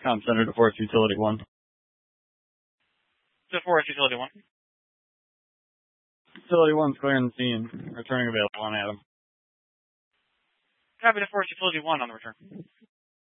Com Center to Forest Utility 1. To Forest Utility 1. Utility 1's clearing the scene. Returning available on Adam. Copy to Forest Utility 1 on the return.